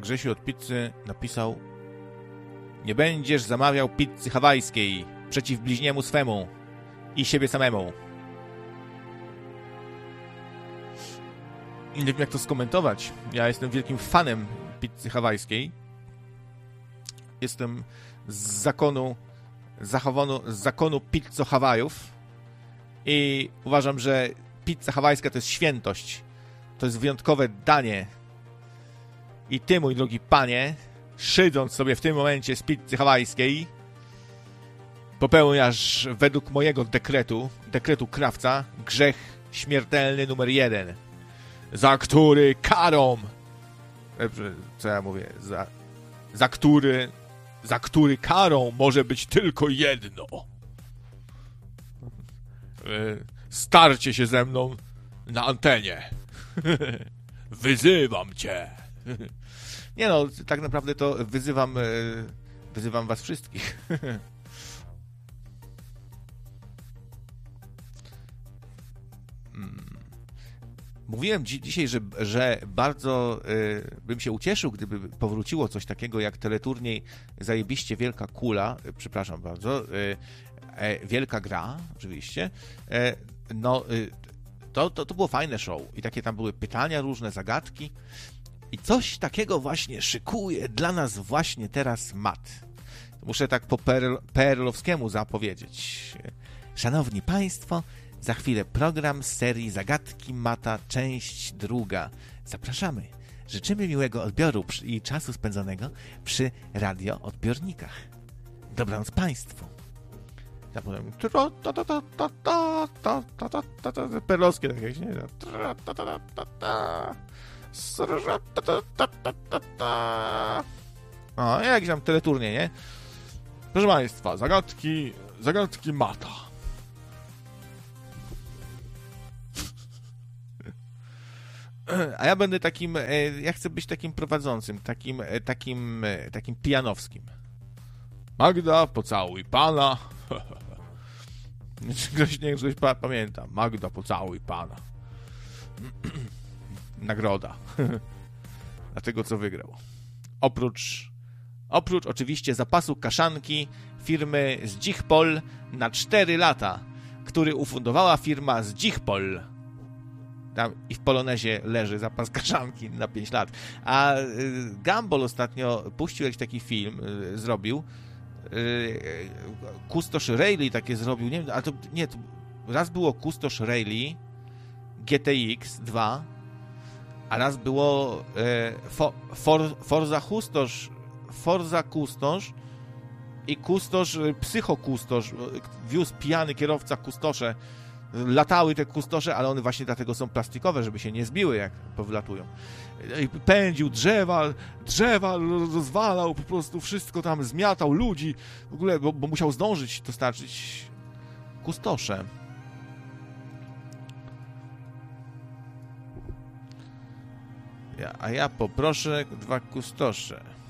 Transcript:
Grzesiu od pizzy napisał: nie będziesz zamawiał pizzy hawajskiej przeciw bliźniemu swemu i siebie samemu. Nie wiem, jak to skomentować. Ja jestem wielkim fanem pizzy hawajskiej. Jestem z zakonu pizzo Hawajów i uważam, że pizza hawajska to jest świętość. To jest wyjątkowe danie. I ty, mój drogi panie, szydząc sobie w tym momencie z pizzy hawajskiej, popełniasz według mojego dekretu krawca, grzech śmiertelny numer 1, za który karą, co ja mówię, za który karą może być tylko jedno. Starcie się ze mną na antenie. Wyzywam cię. Nie no, tak naprawdę to wyzywam was wszystkich. Mówiłem dzisiaj, że bardzo bym się ucieszył, gdyby powróciło coś takiego jak teleturniej Zajebiście Wielka Kula, przepraszam bardzo, Wielka Gra, oczywiście. To było fajne show i takie tam były pytania, różne zagadki i coś takiego właśnie szykuje dla nas właśnie teraz Matt. Muszę tak po PRL-owskiemu zapowiedzieć. Szanowni Państwo, za chwilę program z serii Zagadki Mata, część 2. Zapraszamy. Życzymy miłego odbioru i czasu spędzonego przy radioodbiornikach. Dobranoc Państwu. Ja powiem... Perlowskie takie, nie? O, jakieś tam teleturnie, nie? Proszę Państwa, zagadki Mata. A ja będę takim, ja chcę być takim prowadzącym, takim pijanowskim. Magda, pocałuj pana. Ktoś pamięta. Magda, pocałuj pana. Nagroda. Dla tego, co wygrał. Oprócz oczywiście zapasu kaszanki firmy Zdzichpol na 4 lata, który ufundowała firma Zdzichpol. Tam i w Polonezie leży zapas kaszanki na 5 lat. A Gumball ostatnio puścił jakiś taki film, zrobił. Kustosz Rally takie zrobił, nie wiem, ale to raz było Kustosz Rally GTX 2, a raz było Forza Kustosz i Kustosz, Psychokustosz, wiózł pijany kierowca kustosze. Latały te kustosze, ale one właśnie dlatego są plastikowe, żeby się nie zbiły, jak powlatują. Pędził drzewa rozwalał, po prostu wszystko tam zmiatał, ludzi, w ogóle, bo musiał zdążyć dostarczyć kustosze. A ja poproszę 2 kustosze.